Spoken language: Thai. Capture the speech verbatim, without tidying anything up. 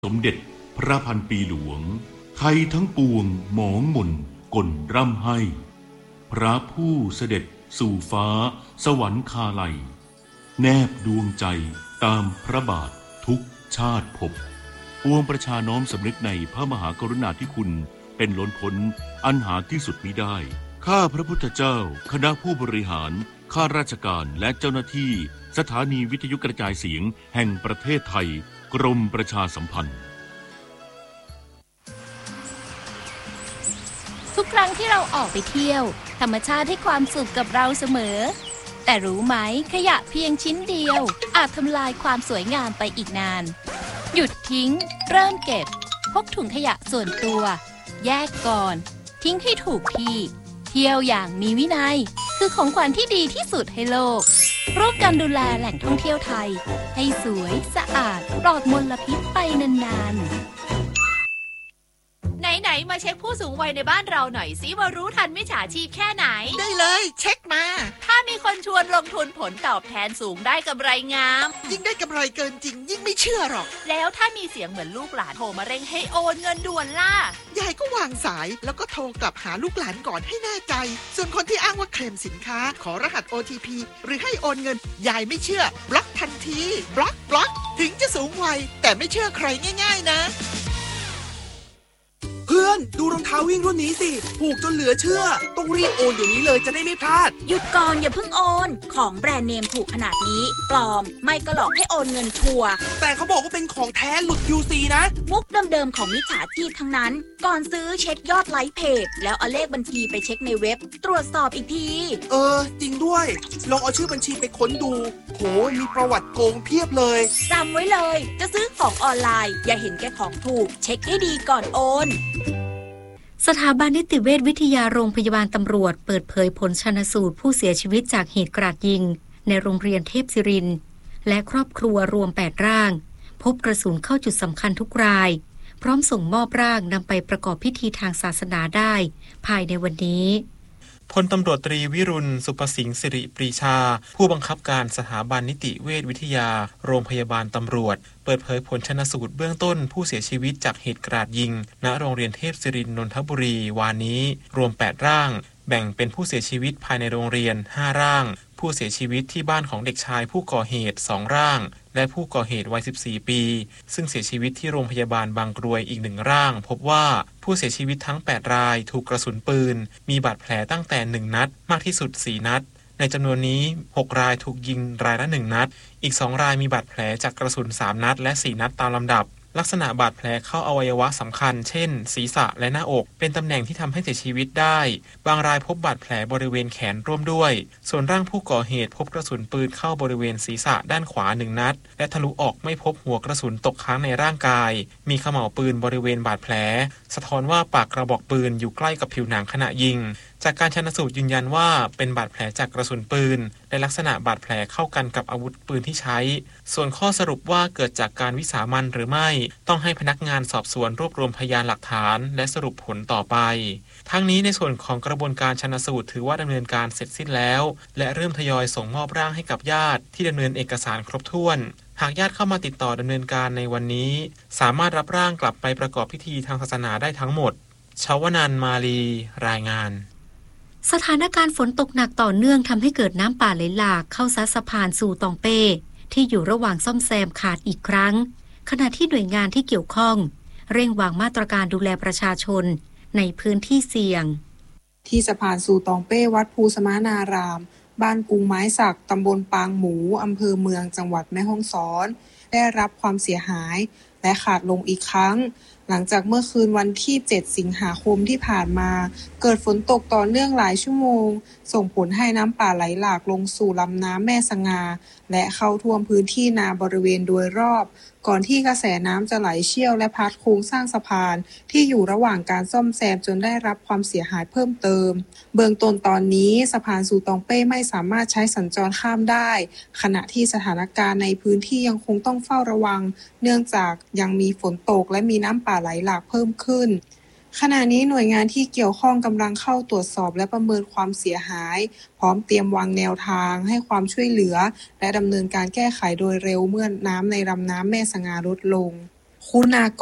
สมเด็จพระพันปีหลวงไทยทั้งปวงหมองหม่นก่นร่ำให้พระผู้เสด็จสู่ฟ้าสวรรคาลัยแนบดวงใจตามพระบาททุกชาติภพปวงประชาน้อมสำนึกในพระมหากรุณาธิคุณเป็นล้นพ้นอันหาที่สุดมิได้ข้าพระพุทธเจ้าคณะผู้บริหารข้าราชการและเจ้าหน้าที่สถานีวิทยุกระจายเสียงแห่งประเทศไทยกรมประชาสัมพันธ์ทุกครั้งที่เราออกไปเที่ยวธรรมชาติให้ความสุขกับเราเสมอแต่รู้ไหมขยะเพียงชิ้นเดียวอาจทำลายความสวยงามไปอีกนานหยุดทิ้งเริ่มเก็บพกถุงขยะส่วนตัวแยกก่อนทิ้งให้ถูกที่เที่ยวอย่างมีวินัยคือของขวัญที่ดีที่สุดให้โลกร่วมกันดูแลแหล่งท่องเที่ยวไทยให้สวยสะอาดปลอดมลพิษไปนานๆไหนๆมาเช็คผู้สูงวัยในบ้านเราหน่อยสิว่ารู้ทันมิจฉาชีพแค่ไหนได้เลยเช็คมาถ้ามีคนชวนลงทุนผลตอบแทนสูงได้กำไรงามยิ่งได้กำไรเกินจริงยิ่งไม่เชื่อหรอกแล้วถ้ามีเสียงเหมือนลูกหลานโทรมาเร่งให้โอนเงินด่วนล่ะยายก็วางสายแล้วก็โทรกลับหาลูกหลานก่อนให้แน่ใจส่วนคนที่อ้างว่าเคลมสินค้าขอรหัส โอ ที พี หรือให้โอนเงินยายไม่เชื่อบล็อกทันทีบล็อกบล็อกถึงจะสูงวัยแต่ไม่เชื่อใครง่ายๆนะเพื่อนดูรองเท้าวิ่งรุ่นนี้สิถูกจนเหลือเชื่อต้องรีบโอนเดี๋ยวนี้เลยจะได้ไม่พลาดหยุดก่อนอย่าเพิ่งโอนของแบรนด์เนมถูกขนาดนี้ปลอมไม่ก็หลอกให้โอนเงินชัวร์แต่เขาบอกว่าเป็นของแท้หลุด ยู ซี นะมุกเดิมๆของมิจฉาชีพทั้งนั้นก่อนซื้อเช็คยอดไลค์เพจแล้วเอาเลขบัญชีไปเช็คในเว็บตรวจสอบอีกทีเออจริงด้วยลองเอาชื่อบัญชีไปค้นดูโหมีประวัติโกงเพียบเลยจำไว้เลยจะซื้อของออนไลน์อย่าเห็นแก่ของถูกเช็คให้ดีก่อนโอนสถาบันนิติเวชวิทยาโรงพยาบาลตำรวจเปิดเผยผลชันสูตรผู้เสียชีวิตจากเหตุกราดยิงในโรงเรียนเทพศิรินทร์และครอบครัวรวมแปดร่างพบกระสุนเข้าจุดสำคัญทุกรายพร้อมส่งมอบร่างนำไปประกอบพิธีทางศาสนาได้ภายในวันนี้พลตำรวจตรีวิรุณสุภสิงห์สิริปรีชาผู้บังคับการสถาบันนิติเวชวิทยาโรงพยาบาลตำรวจเปิดเผยผลชันสูตรเบื้องต้นผู้เสียชีวิตจากเหตุกราดยิงณโรงเรียนเทพศิรินทร์นนทบุรีวานนี้รวมแปดร่างแบ่งเป็นผู้เสียชีวิตภายในโรงเรียนห้าร่างผู้เสียชีวิตที่บ้านของเด็กชายผู้ก่อเหตุสองร่างและผู้ก่อเหตุวัยสิบสี่ปีซึ่งเสียชีวิตที่โรงพยาบาลบางกรวยอีกหนึ่งร่างพบว่าผู้เสียชีวิตทั้งแปดรายถูกกระสุนปืนมีบาดแผลตั้งแต่หนึ่งนัดมากที่สุดสี่นัดในจำนวนนี้หกรายถูกยิงรายละหนึ่งนัดอีกสองรายมีบาดแผลจากกระสุนสามนัดและสี่นัดตามลำดับลักษณะบาดแผลเข้าอวัยวะสำคัญเช่นศีรษะและหน้าอกเป็นตำแหน่งที่ทำให้เสียชีวิตได้บางรายพบบาดแผลบริเวณแขนร่วมด้วยส่วนร่างผู้ก่อเหตุพบกระสุนปืนเข้าบริเวณศีรษะด้านขวาหนึ่งนัดและทะลุออกไม่พบหัวกระสุนตกค้างในร่างกายมีเขม่าปืนบริเวณบาดแผลสะท้อนว่าปากกระบอกปืนอยู่ใกล้กับผิวหนังขณะยิงจากการชันสูตรยืนยันว่าเป็นบาดแผลจากกระสุนปืนและลักษณะบาดแผลเข้ากันกับอาวุธปืนที่ใช้ส่วนข้อสรุปว่าเกิดจากการวิสามัญหรือไม่ต้องให้พนักงานสอบสวนรวบรวมพยานหลักฐานและสรุปผลต่อไปทั้งนี้ในส่วนของกระบวนการชันสูตรถือว่าดำเนินการเสร็จสิ้นแล้วและเริ่มทยอยส่งมอบร่างให้กับญาติที่ดำเนินเอกสารครบถ้วนหากญาติเข้ามาติดต่อดำเนินการในวันนี้สามารถรับร่างกลับไปประกอบพิธีทางศาสนาได้ทั้งหมดชวนันท์มาลีรายงานสถานการณ์ฝนตกหนักต่อเนื่องทำให้เกิดน้ำป่าไหลหลากเข้าซัดสะพานสู่ตองเป้ที่อยู่ระหว่างซ่อมแซมขาดอีกครั้งขณะที่หน่วยงานที่เกี่ยวข้องเร่งวางมาตรการดูแลประชาชนในพื้นที่เสี่ยงที่สะพานสู่ตองเป้วัดภูสมานารามบ้านกรุงไม้สักตำบลปางหมูอำเภอเมืองจังหวัดแม่ฮ่องสอนได้รับความเสียหายและขาดลงอีกครั้งหลังจากเมื่อคืนวันที่เจ็ดสิงหาคมที่ผ่านมาเกิดฝนตกต่อเนื่องหลายชั่วโมงส่งผลให้น้ำป่าไหลหลากลงสู่ลำน้ำแม่สงาและเข้าท่วมพื้นที่นาบริเวณโดยรอบก่อนที่กระแสน้ำจะไหลเชี่ยวและพัดโครงสร้างสะพานที่อยู่ระหว่างการซ่อมแซมจนได้รับความเสียหายเพิ่มเติมเบื้องต้นตอนนี้สะพานสู่ตองเป้ไม่สามารถใช้สัญจรข้ามได้ขณะที่สถานการณ์ในพื้นที่ยังคงต้องเฝ้าระวังเนื่องจากยังมีฝนตกและมีน้ำป่าไหลหลากเพิ่มขึ้นขณะนี้หน่วยงานที่เกี่ยวข้องกำลังเข้าตรวจสอบและประเมินความเสียหายพร้อมเตรียมวางแนวทางให้ความช่วยเหลือและดำเนินการแก้ไขโดยเร็วเมื่อน้ำในลำน้ำแม่สงาลดลงคคุณาก